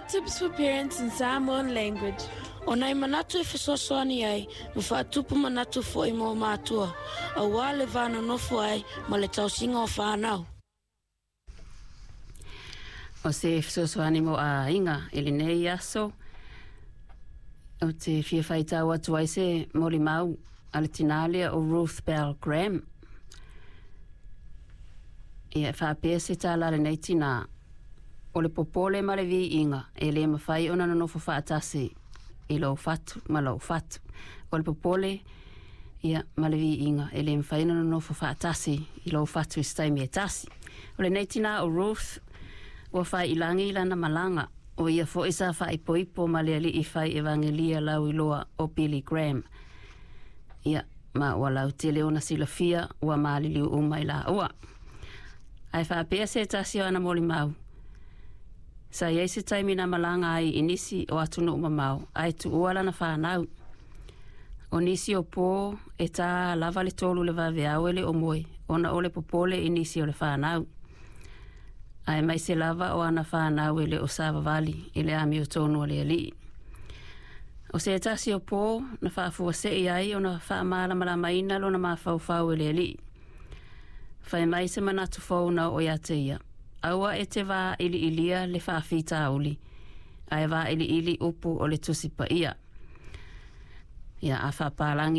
tips for parents in Samoan language. Ona I manatu e whasosoani ai, ma whaatupu manatu fo I mo mātua. A wā le vāna nofo ai, ma le tausinga o whānau. O se whasosoani mo a inga, ili nei aso. O te fia whaitau atu ai se mori mau, ale tinalea o Ruth Bell Graham. Ia whaapea se tālare nei tina. O le popole ma le vi inga, e le mawhai ona nofo whaatase. I lau fatu, ma lau fatu. O le popole, ia, ma le vi inga, e le mwhaina no whaatasi, I lau fatu I staimi e tasi. O le neitina o Ruth, ua whai ilangi ilana malanga, o ia fo isa whai poipo ma le ali I whai evangelia lau iloa o Billy Graham. Ia, ma ua lau tele ona silafia, ua maalili o umai la ua. Ai whaapea se tasi o ana moli mau. Sa iei se taimi na malanga ai inisi o atunu umamau, ai tu uala na whanau. O nisi o pō e tā lava le tolu le vave au ele o moe, ona ole popole inisi o le whanau. Ai mai se lava o ana whanau ele o Sava Valley, ele ami o tonu o le ali. O se tasi o pō na whaafua se I ai o na whaamala malamaina lo na mawhauwhau ele ali. Whai mai se manatu whauna o ia te ia. Aua e te wā ili ilia le whaafita auli. Ai wā ili upu o le tusipa ia. Ia a whaapalangi